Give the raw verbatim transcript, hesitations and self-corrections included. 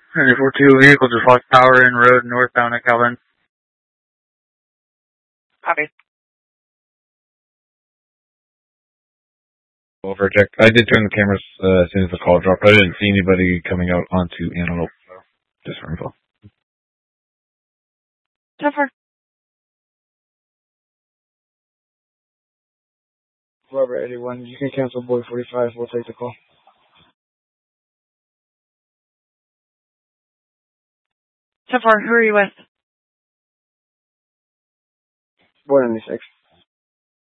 ninety-four two vehicle just lost power in road northbound at Calvin. Copy. Over, check. I did turn the cameras uh, as soon as the call dropped. I didn't see anybody coming out onto Antelope. Just for info. Tougher. Robert eighty-one, you can cancel Boy forty-five. We'll take the call. Tougher, who are you with? Boy ninety-six.